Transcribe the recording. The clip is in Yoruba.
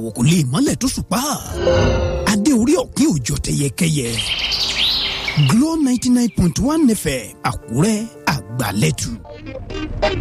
ìràwọ̀ kò lè mọ́lẹ̀ tó ṣùpá. Adé orí ọ̀kín òjò tẹyẹkẹyẹ. Glo 99.1 FM Àkúrẹ́ àgbàlẹ́tù.